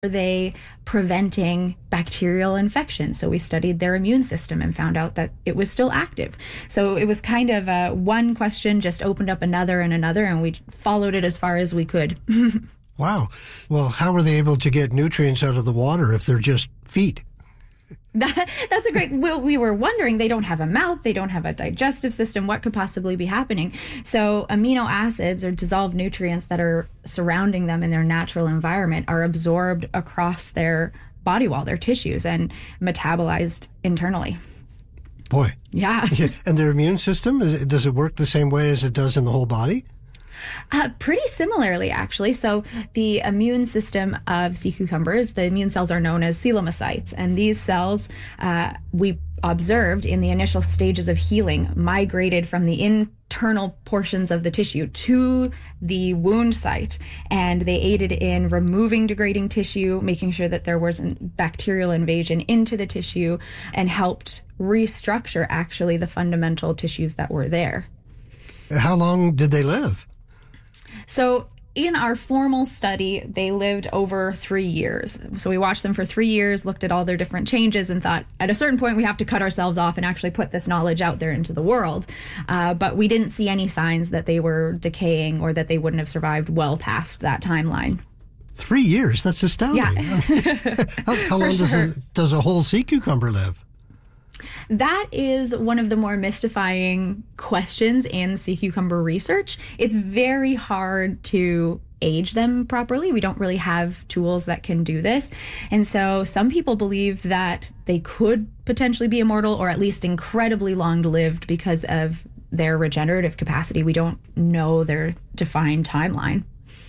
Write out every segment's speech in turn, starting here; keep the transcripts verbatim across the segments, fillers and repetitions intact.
Are they preventing bacterial infection? So we studied their immune system and found out that it was still active. So it was kind of uh, one question just opened up another and another, and we followed it as far as we could. Wow. Well, how are they able to get nutrients out of the water if they're just feet? That, that's a great, well, we were wondering, they don't have a mouth, they don't have a digestive system, what could possibly be happening? So amino acids or dissolved nutrients that are surrounding them in their natural environment are absorbed across their body wall, their tissues, and metabolized internally. Boy. Yeah. Yeah. And their immune system, is, does it work the same way as it does in the whole body? Uh, pretty similarly, actually. So the immune system of sea cucumbers, the immune cells are known as coelomocytes. And these cells uh, we observed in the initial stages of healing migrated from the internal portions of the tissue to the wound site. And they aided in removing degrading tissue, making sure that there wasn't bacterial invasion into the tissue, and helped restructure actually the fundamental tissues that were there. How long did they live? So in our formal study, they lived over three years. So we watched them for three years, looked at all their different changes, and thought at a certain point we have to cut ourselves off and actually put this knowledge out there into the world. Uh, but we didn't see any signs that they were decaying or that they wouldn't have survived well past that timeline. Three years? That's astounding. Yeah. how how long does, sure. a, does a whole sea cucumber live? That is one of the more mystifying questions in sea cucumber research. It's very hard to age them properly. We don't really have tools that can do this. And so some people believe that they could potentially be immortal, or at least incredibly long-lived because of their regenerative capacity. We don't know their defined timeline.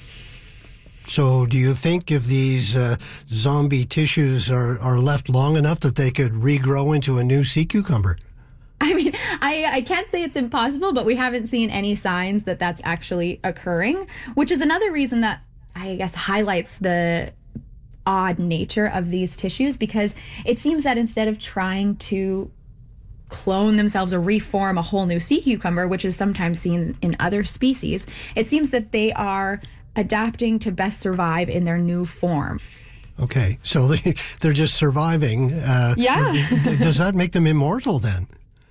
So do you think if these uh, zombie tissues are, are left long enough that they could regrow into a new sea cucumber? I mean, I, I can't say it's impossible, but we haven't seen any signs that that's actually occurring, which is another reason that I guess highlights the odd nature of these tissues, because it seems that instead of trying to clone themselves or reform a whole new sea cucumber, which is sometimes seen in other species, it seems that they are adapting to best survive in their new form. Okay, so they, they're just surviving. Uh, yeah. Does that make them immortal then?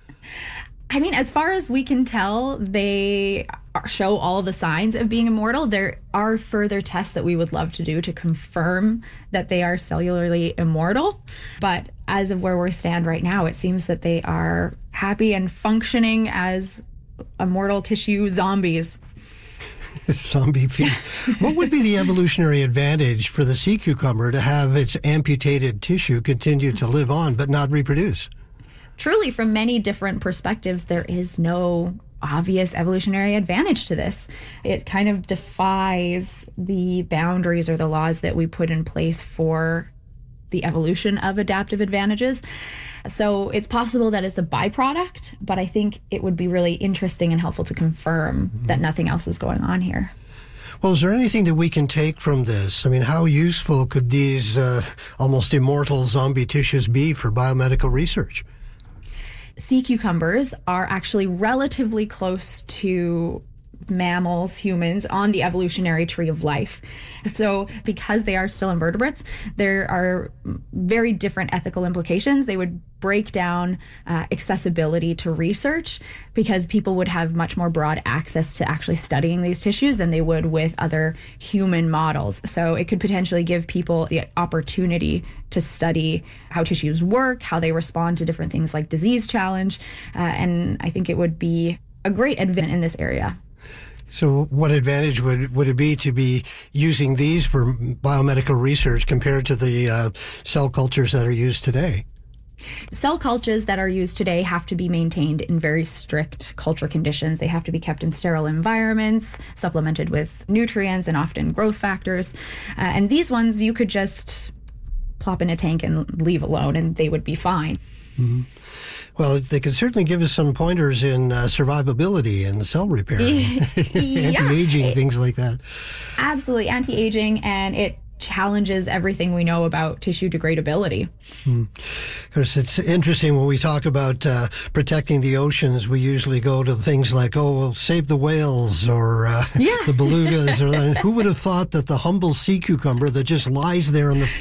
I mean, as far as we can tell, they show all the signs of being immortal. There are further tests that we would love to do to confirm that they are cellularly immortal. But as of where we stand right now, it seems that they are happy and functioning as immortal tissue zombies. Zombie feet. What would be the evolutionary advantage for the sea cucumber to have its amputated tissue continue to live on but not reproduce? Truly, from many different perspectives, there is no obvious evolutionary advantage to this. It kind of defies the boundaries or the laws that we put in place for the evolution of adaptive advantages. So it's possible that it's a byproduct, but I think it would be really interesting and helpful to confirm mm-hmm. that nothing else is going on here. Well, is there anything that we can take from this? I mean, how useful could these uh, almost immortal zombie tissues be for biomedical research? Sea cucumbers are actually relatively close to mammals, humans, on the evolutionary tree of life. So because they are still invertebrates, there are very different ethical implications. They would break down uh, accessibility to research, because people would have much more broad access to actually studying these tissues than they would with other human models. So it could potentially give people the opportunity to study how tissues work, how they respond to different things like disease challenge. Uh, and I think it would be a great advent in this area. So what advantage would, would it be to be using these for biomedical research compared to the uh, cell cultures that are used today? Cell cultures that are used today have to be maintained in very strict culture conditions. They have to be kept in sterile environments, supplemented with nutrients and often growth factors. Uh, and these ones you could just plop in a tank and leave alone and they would be fine. Mm-hmm. Well, they could certainly give us some pointers in uh, survivability and cell repair, yeah. anti-aging, things like that. Absolutely, anti-aging, and it challenges everything we know about tissue degradability. Hmm. Of course, it's interesting when we talk about uh, protecting the oceans, we usually go to things like, oh, well, save the whales or uh, yeah. the belugas. Or that. Who would have thought that the humble sea cucumber that just lies there in the